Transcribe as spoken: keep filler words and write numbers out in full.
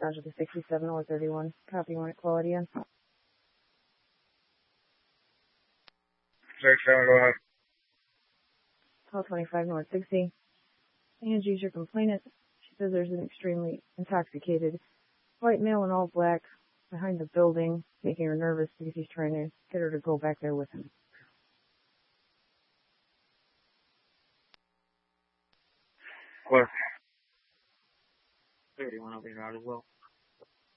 Roger the sixty-seven or thirty-one. Copy one at quality in. sixty-seven, go ahead. Call twenty-five North sixty. Angie's your complainant. She says there's an extremely intoxicated white male in all black behind the building, making her nervous because he's trying to get her to go back there with him. Clear. thirty-one, I'll be out as well.